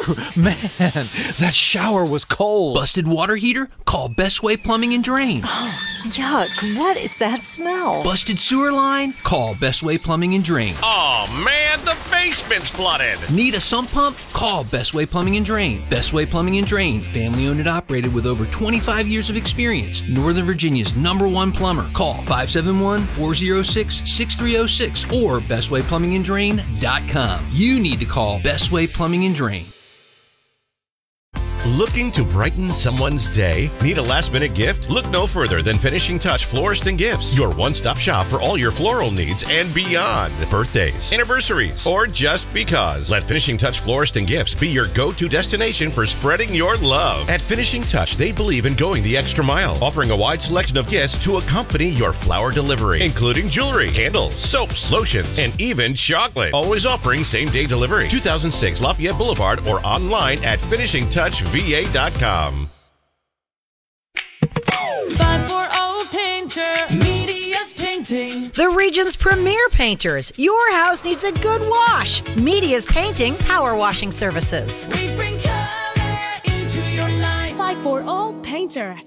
Man, that shower was cold. Busted water heater? Call Best Way Plumbing and Drain. Yuck, what is that smell? Busted sewer line? Call Best Way Plumbing and Drain. Oh man, the basement's flooded. Need a sump pump? Call Best Way Plumbing and Drain. Best Way Plumbing and Drain, family owned and operated with over 25 years of experience. Northern Virginia's #1 plumber. Call 571-406-6306 or bestwayplumbinganddrain.com. You need to call Best Way Plumbing and Drain. Looking to brighten someone's day? Need a last-minute gift? Look no further than Finishing Touch Florist and Gifts, your one-stop shop for all your floral needs and beyond. Birthdays, anniversaries, or just because. Let Finishing Touch Florist and Gifts be your go-to destination for spreading your love. At Finishing Touch, they believe in going the extra mile, offering a wide selection of gifts to accompany your flower delivery, including jewelry, candles, soaps, lotions, and even chocolate. Always offering same-day delivery. 2006 Lafayette Boulevard or online at finishingtouchva.com. 540 Painter, Media's Painting. The region's premier painters. Your house needs a good wash. Media's Painting Power Washing Services. We bring color into your life. 540 Painter.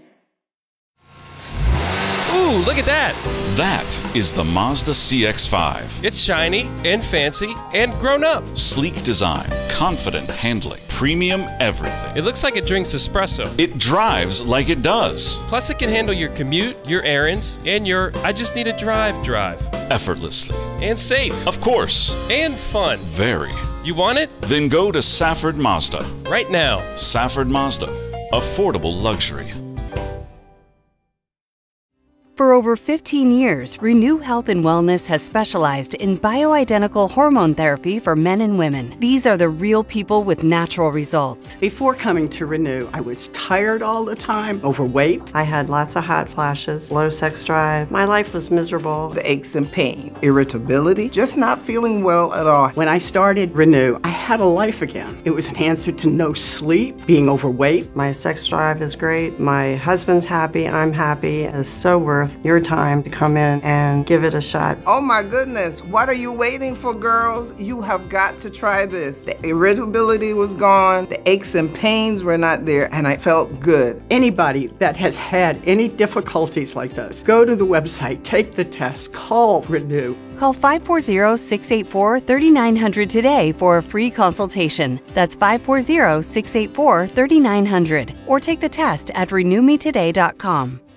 Ooh, look at that! That is the Mazda CX-5. It's shiny and fancy and grown up. Sleek design, confident handling, premium everything. It looks like it drinks espresso. It drives like it does. Plus, it can handle your commute, your errands, and your I just need a drive. Effortlessly. And safe. Of course. And fun. Very. You want it? Then go to Safford Mazda. Right now. Safford Mazda. Affordable luxury. For over 15 years, Renew Health and Wellness has specialized in bioidentical hormone therapy for men and women. These are the real people with natural results. Before coming to Renew, I was tired all the time, overweight. I had lots of hot flashes, low sex drive. My life was miserable. The aches and pain, irritability, just not feeling well at all. When I started Renew, I had a life again. It was an answer to no sleep, being overweight. My sex drive is great. My husband's happy. I'm happy. It's so worth your time to come in and give it a shot. Oh my goodness, what are you waiting for, girls? You have got to try this. The irritability was gone, the aches and pains were not there, and I felt good. Anybody that has had any difficulties like this, go to the website, take the test, call Renew. Call 540-684-3900 today for a free consultation. That's 540-684-3900. Or take the test at renewmetoday.com.